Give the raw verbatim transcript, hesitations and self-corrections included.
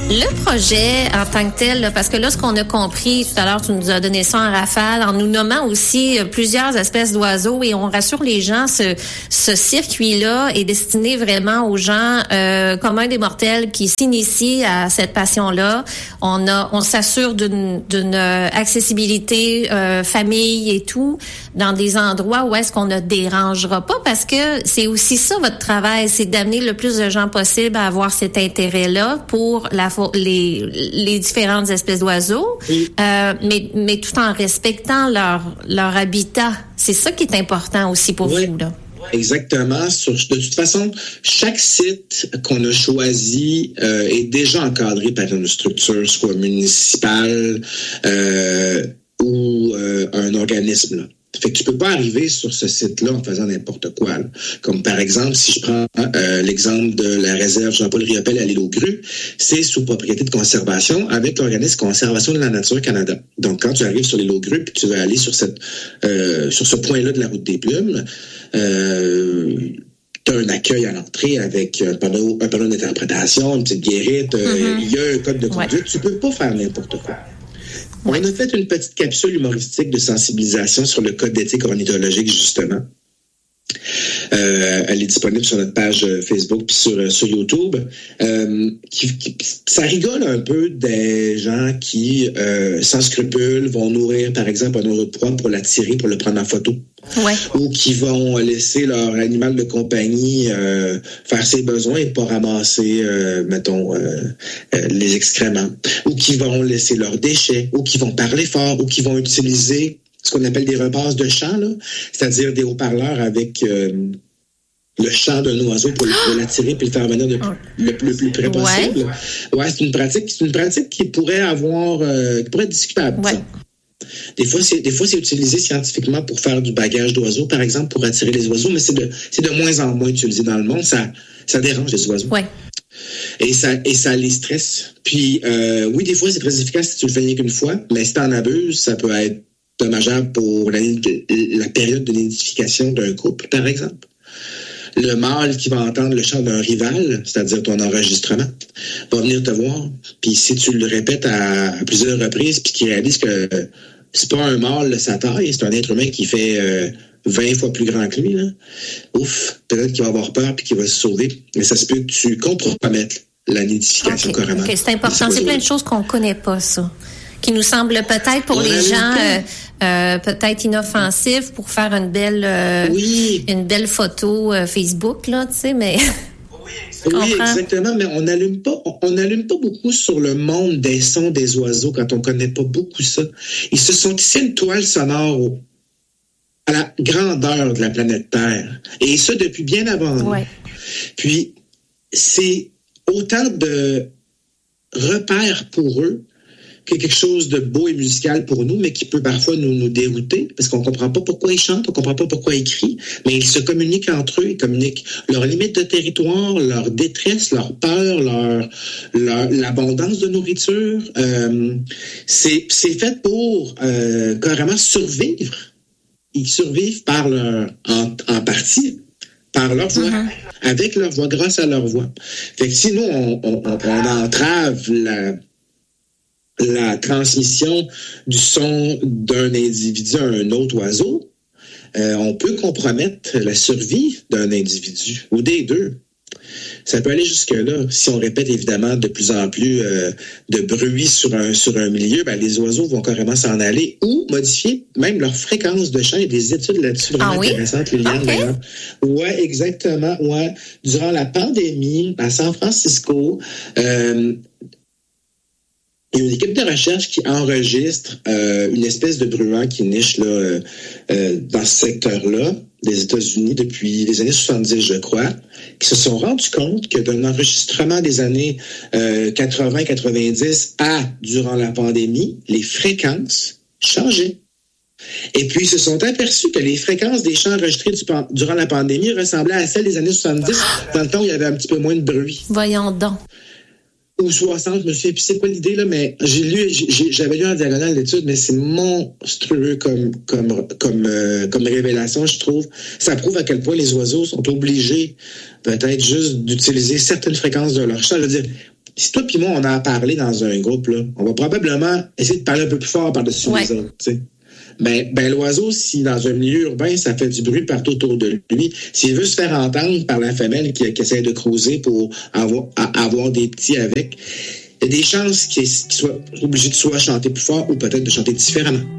Le projet en tant que tel, là, parce que là, ce qu'on a compris tout à l'heure, tu nous as donné ça en rafale, en nous nommant aussi euh, plusieurs espèces d'oiseaux, et on rassure les gens, ce, ce circuit-là est destiné vraiment aux gens euh, communs des mortels qui s'initient à cette passion-là. On a, on s'assure d'une, d'une accessibilité euh, famille et tout dans des endroits où est-ce qu'on ne dérangera pas, parce que c'est aussi ça votre travail, c'est d'amener le plus de gens possible à avoir cet intérêt-là pour la les, les différentes espèces d'oiseaux, oui. euh, mais, mais tout en respectant leur, leur habitat. C'est ça qui est important aussi pour oui. vous, là. Exactement. Sur, de toute façon, chaque site qu'on a choisi euh, est déjà encadré par une structure, soit municipale euh, ou euh, un organisme, là. Fait que tu peux pas arriver sur ce site-là en faisant n'importe quoi. Là. Comme par exemple, si je prends euh, l'exemple de la réserve Jean-Paul Riopelle à l'île aux Grues, c'est sous propriété de conservation avec l'organisme Conservation de la Nature Canada. Donc, quand tu arrives sur l'île aux Grues puis tu veux aller sur cette euh, sur ce point-là de la route des Plumes, euh, tu as un accueil à l'entrée avec un panneau, un panneau d'interprétation, une petite guérite, euh, mm-hmm. il y a un code de conduite. Ouais. Tu peux pas faire n'importe quoi. Ouais. On a fait une petite capsule humoristique de sensibilisation sur le code d'éthique ornithologique, justement. Euh, elle est disponible sur notre page Facebook puis sur, sur YouTube. Euh, qui, qui, ça rigole un peu des gens qui, euh, sans scrupules, vont nourrir, par exemple, un oiseau de proie pour l'attirer, pour le prendre en photo. Ouais. Ou qui vont laisser leur animal de compagnie euh, faire ses besoins et pas ramasser, euh, mettons, euh, euh, les excréments. Ou qui vont laisser leurs déchets. Ou qui vont parler fort. Ou qui vont utiliser ce qu'on appelle des repasses de chant, là, c'est-à-dire des haut-parleurs avec euh, le chant d'un oiseau pour, pour l'attirer puis le faire venir le, le, le, le plus près possible. Ouais, ouais c'est une pratique, c'est une pratique qui pourrait avoir, euh, qui pourrait être discutable. Ouais. Des fois, c'est, des fois, c'est utilisé scientifiquement pour faire du bagage d'oiseaux, par exemple, pour attirer les oiseaux, mais c'est de, c'est de moins en moins utilisé dans le monde. Ça, ça dérange les oiseaux. Ouais. Et ça, et ça les stresse. Puis, euh, oui, des fois, c'est très efficace si tu le fais rien qu'une fois, mais si t'en abuses, ça peut être dommageable pour la, la période de nidification d'un couple, par exemple. Le mâle qui va entendre le chant d'un rival, c'est-à-dire ton enregistrement, va venir te voir. Puis si tu le répètes à, à plusieurs reprises, puis qu'il réalise que c'est pas un mâle de sa taille, c'est un être humain qui fait euh, vingt fois plus grand que lui, là. Ouf, peut-être qu'il va avoir peur puis qu'il va se sauver. Mais ça se peut que tu compromettes la nidification okay. carrément. OK, c'est important. C'est plein de choses qu'on connaît pas, ça. Qui nous semble peut-être pour On les gens euh, euh, peut-être inoffensif pour faire une belle euh, oui. une belle photo euh, Facebook là, tu sais, mais oui, oui exactement, mais on n'allume pas on n'allume pas beaucoup sur le monde des sons des oiseaux quand on connaît pas beaucoup ça. Ils se sont tissés une toile sonore au, à la grandeur de la planète Terre, et ça depuis bien avant nous. Ouais. Puis c'est autant de repères pour eux que quelque chose de beau et musical pour nous, mais qui peut parfois nous, nous dérouter, parce qu'on comprend pas pourquoi ils chantent, on comprend pas pourquoi ils crient, mais ils se communiquent entre eux, ils communiquent leurs limites de territoire, leur détresse, leur peur, leur, leur l'abondance de nourriture. Euh, c'est, c'est fait pour euh, carrément survivre. Ils survivent par leur, en, en partie, par leur voix, uh-huh. avec leur voix, grâce à leur voix. Fait que si nous, on, on, on, on entrave la la transmission du son d'un individu à un autre oiseau, euh, on peut compromettre la survie d'un individu ou des deux. Ça peut aller jusque-là. Si on répète évidemment de plus en plus euh, de bruit sur un, sur un milieu, ben, les oiseaux vont carrément s'en aller ou modifier même leur fréquence de chant. Il y a des études là-dessus vraiment ah oui? intéressantes, Liliane, okay. d'ailleurs. Oui, exactement. Ouais. Durant la pandémie, à San Francisco, euh, il y a une équipe de recherche qui enregistre euh, une espèce de bruant qui niche là, euh, euh, dans ce secteur-là des États-Unis depuis les années soixante-dix, je crois, qui se sont rendus compte que d'un enregistrement des années euh, quatre-vingts quatre-vingt-dix à durant la pandémie, les fréquences changeaient. Et puis, ils se sont aperçus que les fréquences des chants enregistrés du, durant la pandémie ressemblaient à celles des années soixante-dix, dans le temps où il y avait un petit peu moins de bruit. Voyons donc. Ou soixante, je me souviens plus c'est quoi l'idée, là, mais j'ai lu, j'ai, j'avais lu en diagonale l'étude, mais c'est monstrueux comme, comme, comme, euh, comme révélation, je trouve. Ça prouve à quel point les oiseaux sont obligés, peut-être juste, d'utiliser certaines fréquences de leur chant. Je veux dire, si toi puis moi, on a parlé dans un groupe, là, on va probablement essayer de parler un peu plus fort par-dessus ouais. les autres, tu sais. Ben, ben, l'oiseau, si dans un milieu urbain, ça fait du bruit partout autour de lui, s'il veut se faire entendre par la femelle qui, qui essaie de creuser pour avoir, à, avoir des petits avec, il y a des chances qu'il, qu'il soit obligé de soit chanter plus fort ou peut-être de chanter différemment.